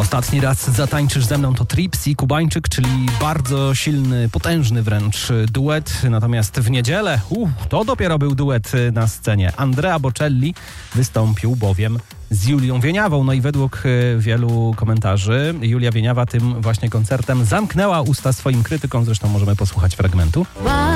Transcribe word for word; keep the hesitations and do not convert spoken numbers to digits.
Ostatni raz zatańczysz ze mną to Trips i Kubańczyk, czyli bardzo silny, potężny wręcz duet. Natomiast w niedzielę, uh, to dopiero był duet na scenie. Andrea Bocelli wystąpił bowiem z Julią Wieniawą. No i według wielu komentarzy Julia Wieniawa tym właśnie koncertem zamknęła usta swoim krytykom. Zresztą możemy posłuchać fragmentu.